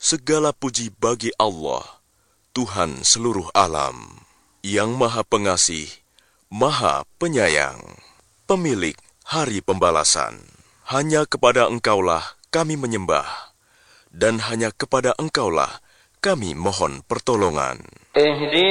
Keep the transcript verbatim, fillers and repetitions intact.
Segala puji bagi Allah, Tuhan seluruh alam, yang Maha Pengasih, Maha Penyayang, pemilik hari pembalasan. Hanya kepada Engkaulah kami menyembah, dan hanya kepada Engkaulah kami mohon pertolongan.